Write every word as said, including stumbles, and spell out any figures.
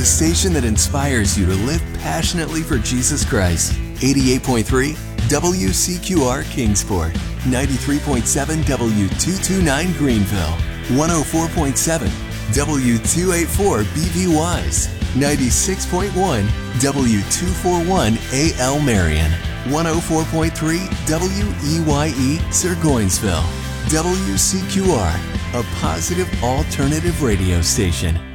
the station that inspires you to live passionately for Jesus Christ. eighty-eight point three W C Q R Kingsport, ninety-three point seven W two twenty-nine Greenville, one oh four point seven W two eighty-four B V Wise, ninety-six point one W two forty-one A L Marion, one oh four point three W E Y E Sirgoinsville. W C Q R, a positive alternative radio station.